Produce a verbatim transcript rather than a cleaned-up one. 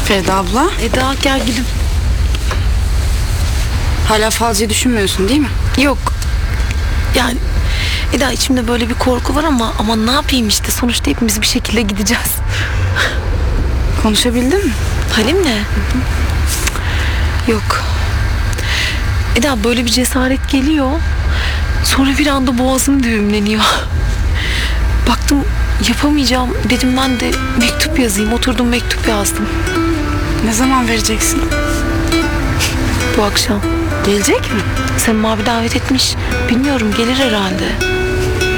Feride abla, Eda gel gülüm. hala falcıyı düşünmüyorsun değil mi? Yok. Yani Eda, içimde böyle bir korku var ama ama ne yapayım işte, sonuçta hepimiz bir şekilde gideceğiz. Konuşabildin mi? Halim'le? Yok. Eda, böyle bir cesaret geliyor. Sonra bir anda boğazım düğümleniyor. Baktım yapamayacağım, dedim ben de mektup yazayım. Oturdum mektup yazdım. Ne zaman vereceksin? Bu akşam. Gelecek mi? Sema abi davet etmiş. Bilmiyorum, gelir herhalde.